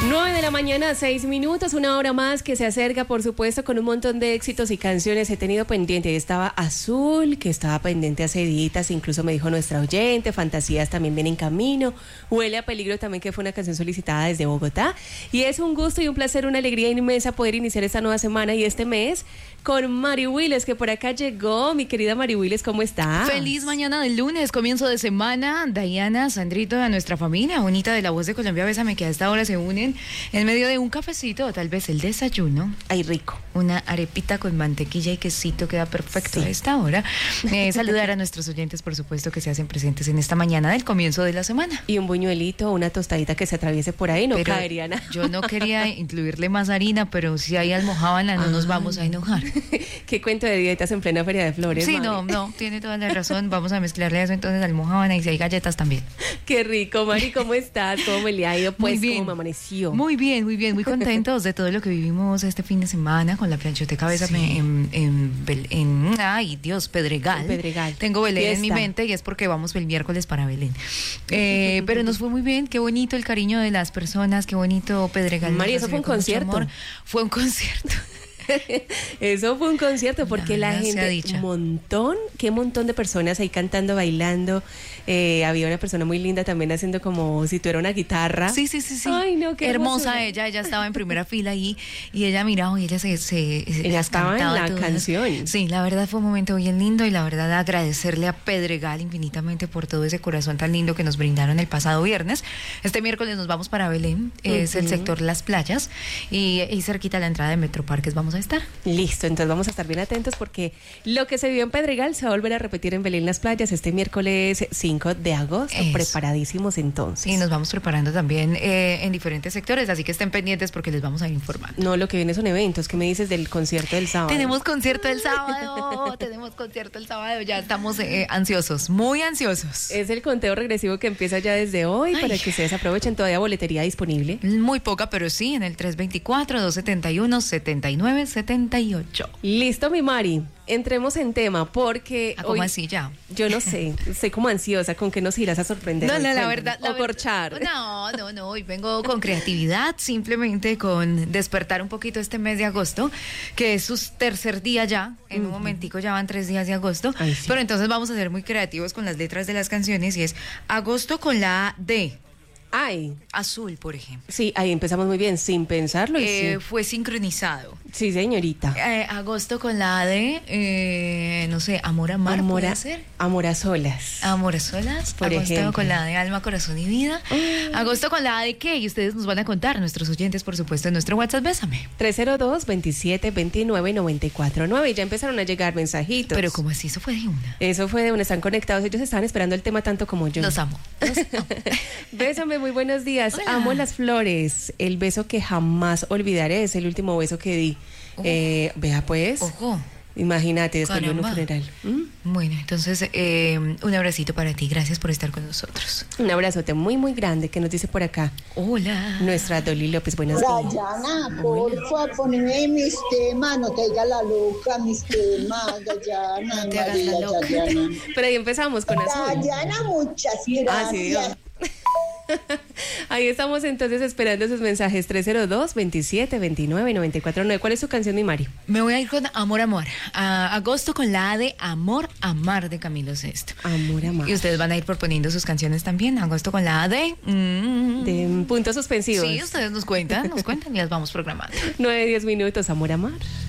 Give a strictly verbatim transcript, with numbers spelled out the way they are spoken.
nueve de la mañana, seis minutos, una hora más que se acerca, por supuesto, con un montón de éxitos y canciones. He tenido pendiente, estaba Azul, que estaba pendiente hace días, incluso me dijo nuestra oyente, Fantasías también viene en camino, Huele a Peligro también, que fue una canción solicitada desde Bogotá. Y es un gusto y un placer, una alegría inmensa poder iniciar esta nueva semana y este mes con Mari Willes, que por acá llegó. Mi querida Mari Willes, ¿cómo está? Feliz mañana del lunes, comienzo de semana. Diana, Sandrito, a nuestra familia bonita de La Voz de Colombia, Bésame, que a esta hora se unen en medio de un cafecito o tal vez el desayuno. Ay, rico. Una arepita con mantequilla y quesito queda perfecto sí. a esta hora. Eh, saludar a nuestros oyentes, por supuesto, que se hacen presentes en esta mañana del comienzo de la semana. Y un buñuelito, una tostadita que se atraviese por ahí, no pero caería nada. Yo no quería incluirle más harina, pero si hay almojábana no ah. nos vamos a enojar. Qué cuento de dietas en plena Feria de Flores. Sí, Mari. no, no, tiene toda la razón. Vamos a mezclarle eso entonces almojábana y si hay galletas también. Qué rico, Mari, ¿cómo estás? ¿Cómo me le ha ido? Pues, muy bien. ¿cómo me amaneció? Muy bien, muy bien, muy contentos de todo lo que vivimos este fin de semana con la planchoteca Bésame sí. en, en, en, en, ay Dios, Pedregal. Pedregal. Tengo Belén en mi mente y es porque vamos el miércoles para Belén. Eh, pero nos fue muy bien, qué bonito el cariño de las personas, qué bonito Pedregal. Mari, eso fue un concierto. Fue un concierto. Eso fue un concierto porque la, la gente, un montón, qué montón de personas ahí cantando, bailando. Eh, había una persona muy linda también haciendo como si tuviera una guitarra. Sí, sí, sí, sí. Ay, no, qué hermosa hermosura. ella, ella estaba en primera fila ahí y ella miraba y ella se, se ella estaba en la todas. canción. Sí, la verdad fue un momento bien lindo y la verdad agradecerle a Pedregal infinitamente por todo ese corazón tan lindo que nos brindaron el pasado viernes. Este miércoles nos vamos para Belén, uh-huh. es el sector Las Playas y, y cerquita a la entrada de Metroparques vamos a estar. Listo, entonces vamos a estar bien atentos porque lo que se vio en Pedregal se va a volver a repetir en Belén Las Playas este miércoles cinco de agosto. Eso. Preparadísimos entonces. Y nos vamos preparando también eh, en diferentes sectores, así que estén pendientes porque les vamos a ir informando. No, lo que viene son eventos. ¿Qué me dices del concierto del sábado? Tenemos concierto el sábado, tenemos concierto el sábado, ya estamos eh, ansiosos, muy ansiosos. Es el conteo regresivo que empieza ya desde hoy. Ay. Para que ustedes aprovechen, todavía boletería disponible. Muy poca, pero sí, en el tres veinticuatro, dos setenta y uno, setenta y nueve setenta y ocho. Listo, mi Mari. Entremos en tema porque ¿A cómo así ya? Yo no sé, estoy como ansiosa con que nos irás a sorprender. No, no, la verdad, o corchar. No, no, no, hoy vengo con creatividad, simplemente con despertar un poquito este mes de agosto, que es su tercer día ya, en uh-huh. un momentico ya van tres días de agosto, Ay, sí. pero entonces vamos a ser muy creativos con las letras de las canciones y es agosto con la A D. Ay. Azul, por ejemplo. Sí, ahí empezamos muy bien, sin pensarlo. Y eh, sí. Fue sincronizado. Sí, señorita. Eh, agosto con la A de, eh, no sé, Amor a Mar, Amor ¿puede a, ser? Amor a Solas. Amor a Solas. Por agosto ejemplo. con la A de Alma, Corazón y Vida. Mm. Agosto con la A de ¿qué? Y ustedes nos van a contar, nuestros oyentes, por supuesto, en nuestro WhatsApp, Bésame. tres cero dos, veintisiete veintinueve, noventa y cuatro nueve. Y ya empezaron a llegar mensajitos. Pero ¿cómo así? Eso fue de una. Eso fue de una. Están conectados. Ellos estaban esperando el tema tanto como yo. Los amo. Los amo. Bésame, muy buenos días. Hola. Amo las flores. El beso que jamás olvidaré es el último beso que di. Oh. Eh, vea pues. Ojo. Imagínate, después de un funeral. ¿Mm? Bueno, entonces eh, un abracito para ti. Gracias por estar con nosotros. Un abrazote muy, muy grande que nos dice por acá. Hola. Nuestra Dolly López, buenos días. Dayana, porfa, poneme mis temas, no te digas la loca, mis temas, Dayana, no te hagas la loca. Dayana. Pero ahí empezamos con Azul. Dayana, muchas gracias. Ah, sí, ahí estamos entonces esperando sus mensajes. Tres cero dos, veintisiete veintinueve, noventa y cuatro nueve. ¿Cuál es su canción, mi Mari? Me voy a ir con Amor, Amor. A agosto con la A de Amor, Amar de Camilo Sesto. Amor, Amar. Y ustedes van a ir proponiendo sus canciones también. Agosto con la A de... Mm, de puntos suspensivos. Sí, ustedes nos cuentan, nos cuentan y las vamos programando. Nueve, diez minutos, Amor, Amar.